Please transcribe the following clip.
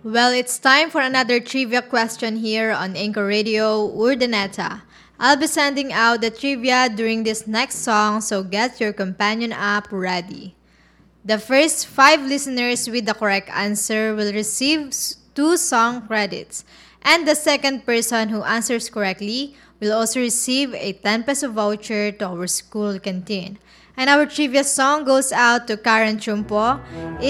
Well, it's time for another trivia question here on Anchor Radio Urdaneta. I'll be sending out the trivia during this next song, so get your companion app ready. The first 5 listeners with the correct answer will receive 2 song credits, and the second person who answers correctly will also receive a 10 peso voucher to our school canteen. And our trivia song goes out to Karen Chumpo.